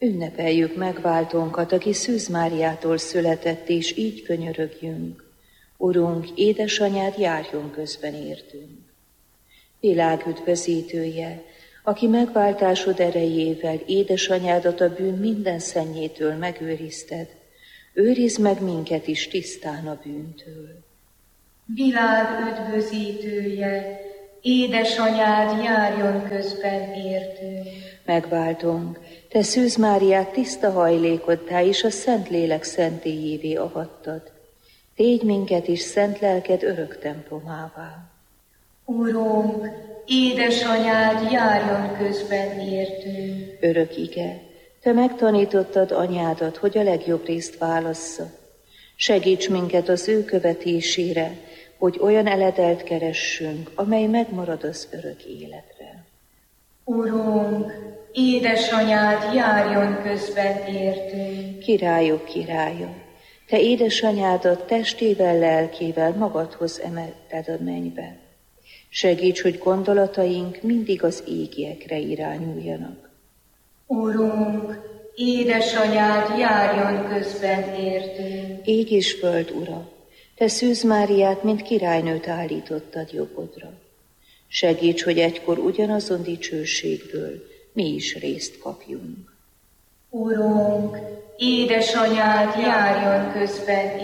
Ünnepeljük megváltónkat, aki Szűz Máriától született, és így könyörögjünk. Urunk, édesanyád járjon közben értünk. Világ üdvözítője, aki megváltásod erejével édesanyádat a bűn minden szennyétől megőrizted, őrizd meg minket is tisztán a bűntől. Világ üdvözítője, édesanyád járjon közben értünk. Megváltónk, te Szűz Máriát tiszta hajlékoddá és a Szentlélek szentélyévé avattad. Tégy minket is szent lelked örök templomává. Urunk, édesanyád járjon közben értünk. Örök ige, te megtanítottad anyádat, hogy a legjobb részt válassza. Segíts minket az ő követésére, hogy olyan eledelt keressünk, amely megmarad az örök életre. Urunk, édesanyád járjon közben értünk. Királyok királya, te édesanyádat testével, lelkével magadhoz emelted a mennybe. Segíts, hogy gondolataink mindig az égiekre irányuljanak. Urunk, édesanyád járjon közben értünk. Ég és föld ura, te Szűz Máriát, mint királynőt állítottad jobbodra. Segíts, hogy egykor ugyanazon dicsőségből mi is részt kapjunk. Urunk, édesanyád járjon közben